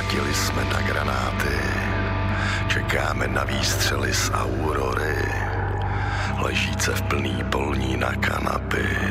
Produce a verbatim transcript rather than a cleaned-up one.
Nahleděli jsme na granáty, čekáme na výstřely z Aurory, ležíce v plný polní na kanapy.